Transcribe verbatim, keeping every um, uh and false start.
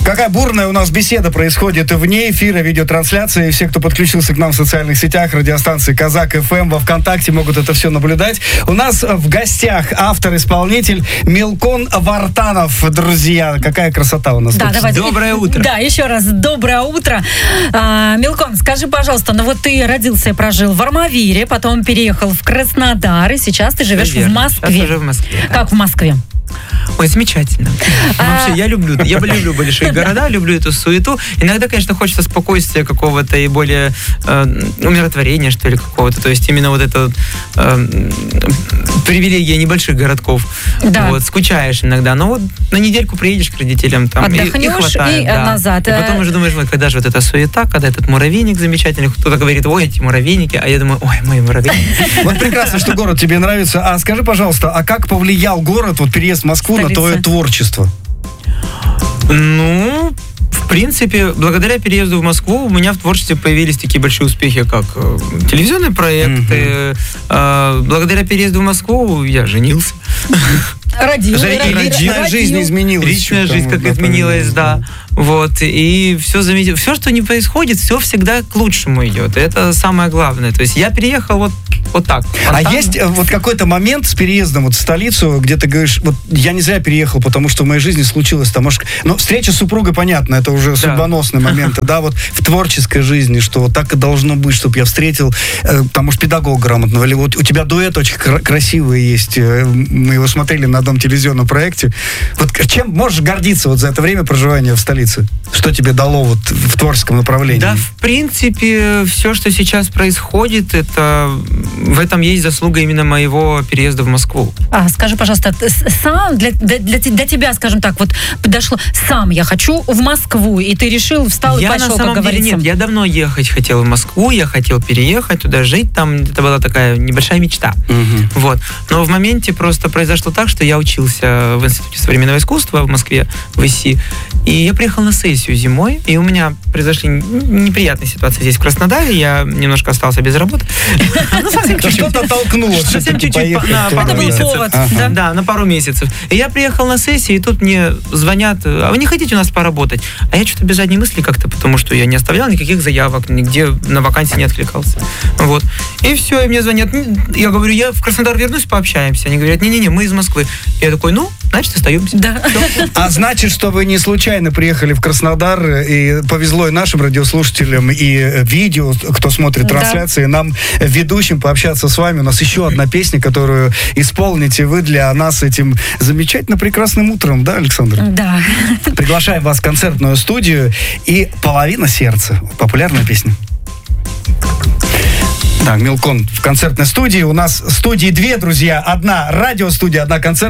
Какая бурная у нас беседа происходит вне эфира, видеотрансляции. Все, кто подключился к нам в социальных сетях, радиостанции Казак эф эм, во ВКонтакте могут это все наблюдать. У нас в гостях автор-исполнитель Милкон Вартанов. Друзья, какая красота у нас да, тут. Давайте. Доброе утро. Да, еще раз, доброе утро. А, Милкон, скажи, пожалуйста, ну вот ты родился и прожил в Армавире, потом переехал в Краснодар, и сейчас ты живешь в Москве. Сейчас уже в Москве. Да. Как в Москве? Ой, замечательно. А... Вообще, я люблю, я люблю большие города, люблю эту суету. Иногда, конечно, хочется спокойствия какого-то и более э, умиротворения, что ли, какого-то. То есть именно вот это э, привилегия небольших городков. Да. Вот, скучаешь иногда. Но вот на недельку приедешь к родителям, там, отдохнешь и, и хватает. И да. назад. И потом уже думаешь, вот, когда же вот эта суета, когда этот муравейник замечательный. Кто-то говорит, ой, эти муравейники, а я думаю, ой, мои муравейники. Вот прекрасно, что город тебе нравится. А скажи, пожалуйста, а как повлиял город, вот переезд в Москву, на твое творчество? Ну, в принципе, благодаря переезду в Москву у меня в творчестве появились такие большие успехи, как э, телевизионные проекты. Mm-hmm. Э, благодаря переезду в Москву я женился. Родил. Личная жизнь изменилась. Личная жизнь как изменилась, да. Вот, и все заметил. Все, что не происходит, все всегда к лучшему идет. Это самое главное. То есть я переехал вот, вот так. А там... есть вот какой-то момент с переездом вот в столицу, где ты говоришь, вот я не зря переехал, потому что в моей жизни случилось там, может, ну, встреча с супругой, понятно, это уже да. судьбоносные моменты, да, вот в творческой жизни, что вот так и должно быть, чтобы я встретил, э, там, может, педагога грамотного, или вот у тебя дуэт очень кра- красивый есть, э, мы его смотрели на одном телевизионном проекте. Вот чем можешь гордиться вот за это время проживания в столице? Что тебе дало вот в творческом направлении? Да, в принципе, все, что сейчас происходит, это в этом есть заслуга именно моего переезда в Москву. А, скажи, пожалуйста, сам для, для, для тебя, скажем так, вот подошло, сам я хочу в Москву, и ты решил, встал я и пошел, на самом как деле, говорится. Нет, я давно ехать хотел в Москву, я хотел переехать туда, жить там, это была такая небольшая мечта. Угу. Вот. Но в моменте просто произошло так, что я учился в Институте современного искусства в Москве, в ИСИ, и я приехал на сессию зимой, и у меня произошли неприятные ситуации здесь, в Краснодаре, я немножко остался без работы. Что-то толкнуло. Совсем чуть-чуть на пару месяцев. Да, на пару месяцев. И я приехал на сессию, и тут мне звонят, а вы не хотите у нас поработать? А я что-то без задней мысли как-то, потому что я не оставлял никаких заявок, нигде на вакансии не откликался. Вот. И все, и мне звонят. Я говорю, я в Краснодар вернусь, пообщаемся. Они говорят, не-не-не, мы из Москвы. Я такой, ну, значит, остаемся. Да. А значит, что вы не случайно приехали в Краснодар, и повезло и нашим радиослушателям, и видео, кто смотрит трансляции, да. Нам, ведущим, пообщаться с вами. У нас еще одна песня, которую исполните вы для нас этим замечательно прекрасным утром, да, Александр? Да. Приглашаем вас в концертную студию и «Половина сердца». Популярная песня. Так, Милкон в концертной студии. У нас студии две, друзья. Одна радиостудия, одна концертная.